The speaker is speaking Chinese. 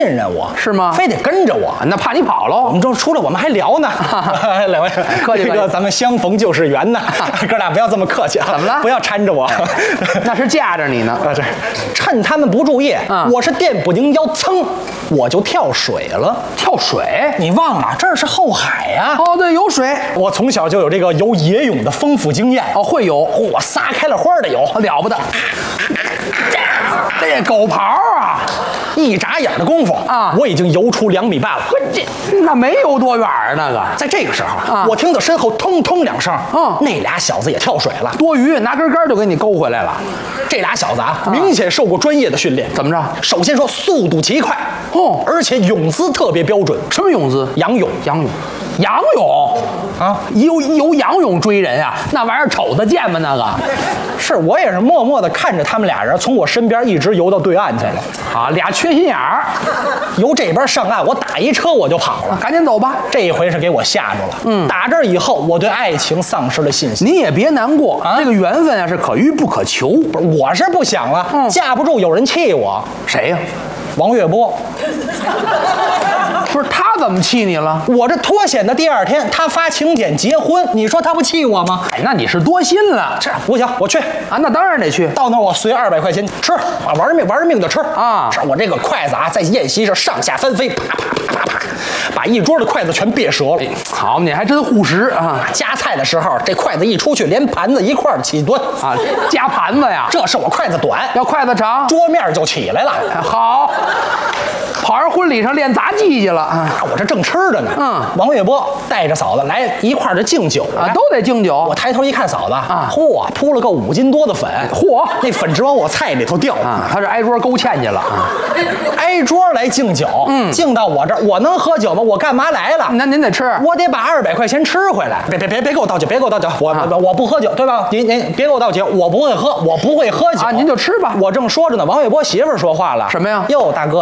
信任我， 是吗？ 非得跟着我， 那怕你跑喽。 我们这出来我们还聊呢。两位， 客气这个咱们相逢就是缘呐。哥俩不要这么客气啊！ 怎么了？ 不要搀着我， 那是架着你呢。 这趁他们不注意，我是电不宁腰，噌，我就跳水了。 跳水？ 你忘了这儿是后海呀？ 哦，对，有水。 我从小就有这个游野泳的丰富经验。 哦，会游， 我撒开了花的游， 了不得。这狗刨啊！ 一眨眼的功夫啊， 我已经游出2米半了。 那没游多远啊，那个。 在这个时候，我听到身后通通2声，那俩小子也跳水了。 多余，拿根杆就给你勾回来了。 这俩小子明显受过专业的训练。 怎么着？ 首先说速度奇快，而且泳姿特别标准。 什么泳姿？ 仰泳。 仰泳啊， 游仰泳追人啊，那玩意儿瞅得见吗？那个是我也是默默的看着他们俩人从我身边一直游到对岸去了。 啊，俩缺心眼儿， 由这边上岸，我打一车我就跑了。 赶紧走吧。 这一回是给我吓住了。打这儿以后，我对爱情丧失了信心。 你也别难过啊，这个缘分啊是可遇不可求。 不是，我是不想了，架不住有人气我。 谁呀？ 王月波。 不是他怎么气你了？ 我这脱险的第2天，他发请柬结婚，你说他不气我吗？ 哎，那你是多心了。 这不行，我去啊，那当然得去。 到那儿我随200块钱吃，玩命的吃啊！ 吃我这个筷子啊，在宴席上上下翻飞，啪啪啪啪啪，把一桌的筷子全别折了。 好，你还真护食啊！ 夹菜的时候，这筷子一出去，连盘子一块儿起端啊！夹盘子呀？ 这是我筷子短， 要筷子长， 桌面就起来了。 好。跑人婚礼上练杂技去了啊！ 我这正吃着呢，王月波带着嫂子来一块儿就敬酒啊，都得敬酒。 我抬头一看，嫂子啊，嚯，铺了个5斤多的粉， 嚯， 那粉直往我菜里头掉啊！他是挨桌勾芡去了啊， 挨桌来敬酒，敬到我这儿，我能喝酒吗？我干嘛来了？ 那您得吃， 我得把200块钱吃回来。别给我倒酒，别给我倒酒，我不喝酒，对吧？您别给我倒酒，我不会喝，我不会喝酒啊，您就吃吧。 我正说着呢，王月波媳妇儿说话了， 什么呀？ 哟，大哥。